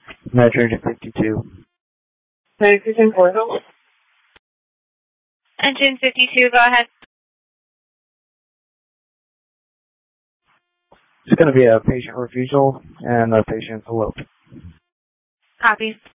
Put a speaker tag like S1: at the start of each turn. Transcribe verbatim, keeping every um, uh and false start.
S1: Nitrogen fifty-two.
S2: Nitrogen four, help.
S3: Engine fifty-two, go ahead.
S1: It's going to be a patient refusal and a patient eloped.
S3: Copy.